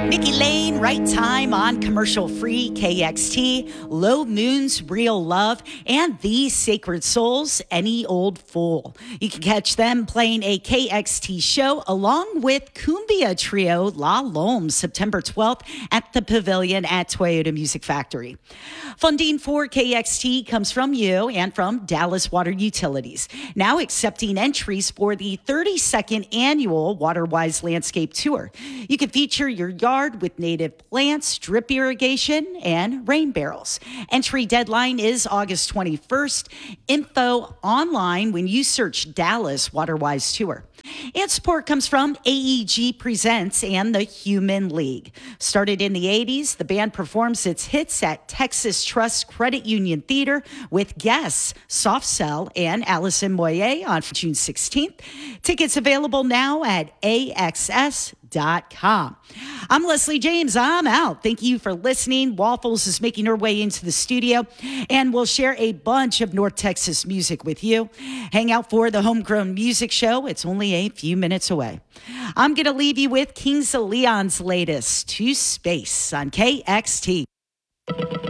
Nikki Lane, right time on commercial-free KXT, Low Moon's Real Love, and The Sacred Souls, Any Old Fool. You can catch them playing a KXT show along with Cumbia trio La Lome, September 12th at the Pavilion at Toyota Music Factory. Funding for KXT comes from you and from Dallas Water Utilities, now accepting entries for the 32nd annual WaterWise Landscape Tour. You can feature your yard with native plants, drip irrigation, and rain barrels. Entry deadline is August 21st. Info online when you search Dallas WaterWise Tour. And support comes from AEG Presents and the Human League. Started in the 80s, the band performs its hits at Texas Trust Credit Union Theater with guests Soft Cell and Allison Moyer on June 16th. Tickets available now at AXS.com. I'm Leslie James. I'm out. Thank you for listening. Waffles is making her way into the studio, and we'll share a bunch of North Texas music with you. Hang out for the Homegrown Music Show. It's only a few minutes away. I'm going to leave you with Kings of Leon's latest, To Space on KXT.